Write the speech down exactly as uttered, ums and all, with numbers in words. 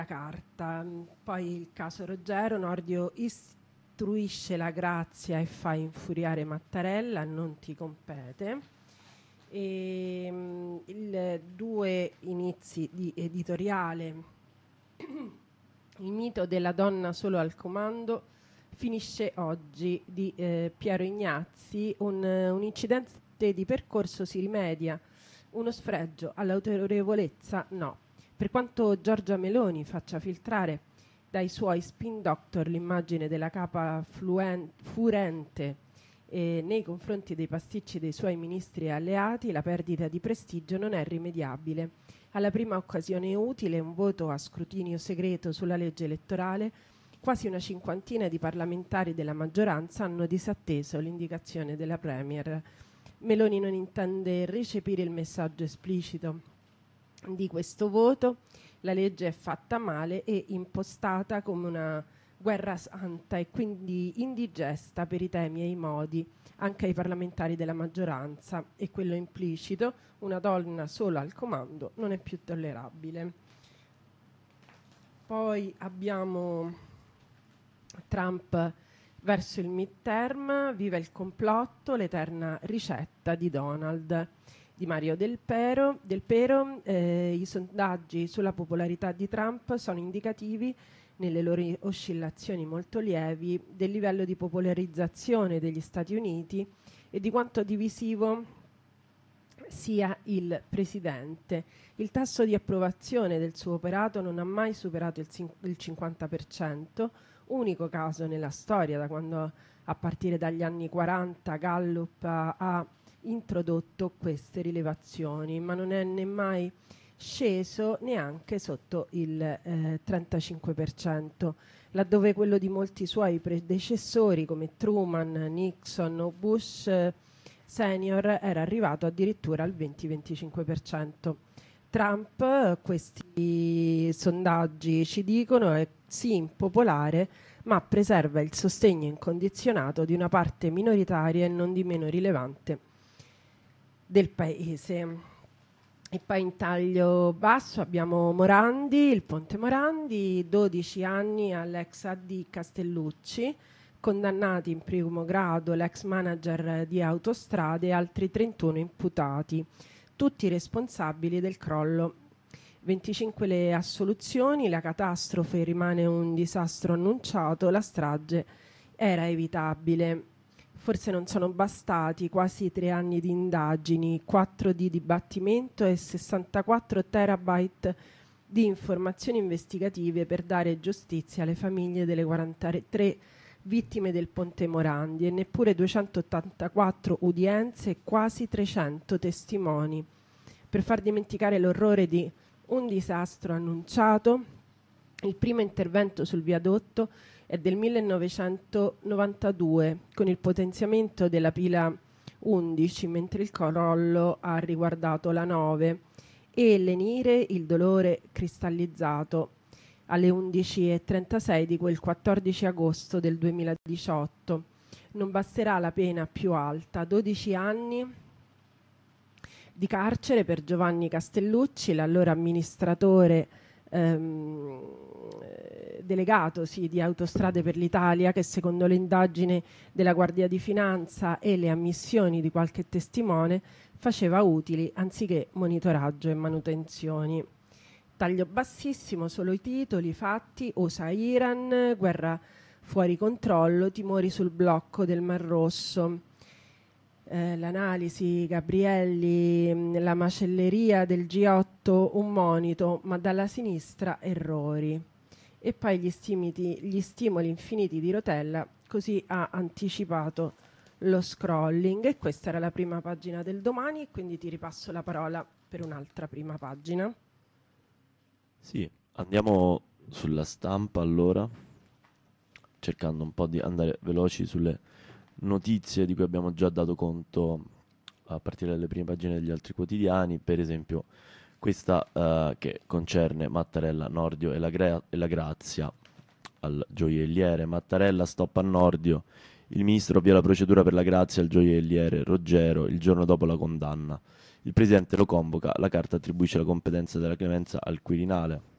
carta. Poi il caso Roggero, Nordio istruisce la Grazia e fa infuriare Mattarella, non ti compete. E, um, il, due inizi di editoriale. Il mito della donna solo al comando finisce oggi, di eh, Piero Ignazzi. Un, un incidente di percorso si rimedia, uno sfregio all'autorevolezza no. Per quanto Giorgia Meloni faccia filtrare dai suoi spin doctor l'immagine della capa fluen- furente eh, nei confronti dei pasticci dei suoi ministri e alleati, la perdita di prestigio non è rimediabile. Alla prima occasione utile, un voto a scrutinio segreto sulla legge elettorale, quasi una cinquantina di parlamentari della maggioranza hanno disatteso l'indicazione della Premier. Meloni non intende recepire il messaggio esplicito di questo voto. La legge è fatta male e impostata come una guerra santa e quindi indigesta per i temi e i modi anche ai parlamentari della maggioranza, e quello implicito, una donna solo al comando, non è più tollerabile. Poi abbiamo Trump verso il midterm, viva il complotto, l'eterna ricetta di Donald. Di Mario Del Pero, Del Pero eh, i sondaggi sulla popolarità di Trump sono indicativi, nelle loro oscillazioni molto lievi, del livello di popolarizzazione degli Stati Uniti e di quanto divisivo sia il presidente. Il tasso di approvazione del suo operato non ha mai superato il, il cinquanta per cento, unico caso nella storia da quando, a partire dagli anni quaranta, Gallup ha, ha introdotto queste rilevazioni, ma non è né mai sceso neanche sotto il eh, trentacinque per cento, laddove quello di molti suoi predecessori come Truman, Nixon o Bush eh, senior era arrivato addirittura al venti venticinque per cento. Trump, questi sondaggi ci dicono, è sì impopolare, ma preserva il sostegno incondizionato di una parte minoritaria e non di meno rilevante del paese. E poi in taglio basso abbiamo Morandi, il ponte Morandi, dodici anni all'ex A D Castellucci, condannati in primo grado l'ex manager di Autostrade e altri trentuno imputati, tutti responsabili del crollo. venticinque le assoluzioni, la catastrofe rimane un disastro annunciato, la strage era evitabile. Forse non sono bastati quasi tre anni di indagini, quattro di dibattimento e sessantaquattro terabyte di informazioni investigative per dare giustizia alle famiglie delle quarantatré vittime del ponte Morandi e neppure duecentottantaquattro udienze e quasi trecento testimoni per far dimenticare l'orrore di un disastro annunciato. Il primo intervento sul viadotto è del millenovecentonovantadue con il potenziamento della pila undici, mentre il crollo ha riguardato la nove e lenire il dolore cristallizzato alle undici e trentasei di quel quattordici agosto del duemiladiciotto. Non basterà la pena più alta, dodici anni di carcere per Giovanni Castellucci, l'allora amministratore ehm, delegato sì, di Autostrade per l'Italia, che secondo le indagini della Guardia di Finanza e le ammissioni di qualche testimone faceva utili anziché monitoraggio e manutenzioni. Taglio bassissimo, solo i titoli, i fatti: O S A Iran, guerra fuori controllo, timori sul blocco del Mar Rosso. Eh, l'analisi Gabrielli, la macelleria del G otto, un monito, ma dalla sinistra errori. E poi gli, stimiti, gli stimoli infiniti di Rotella, così ha anticipato lo scrolling. E questa era la prima pagina del Domani, quindi ti ripasso la parola per un'altra prima pagina. Sì, andiamo sulla Stampa allora, cercando un po' di andare veloci sulle notizie di cui abbiamo già dato conto a partire dalle prime pagine degli altri quotidiani, per esempio questa uh, che concerne Mattarella, Nordio e la, Gra- e la Grazia. Al gioielliere Mattarella, stop a Nordio, il ministro avvia la procedura per la Grazia al gioielliere Roggero il giorno dopo la condanna. Il presidente lo convoca, la carta attribuisce la competenza della clemenza al Quirinale.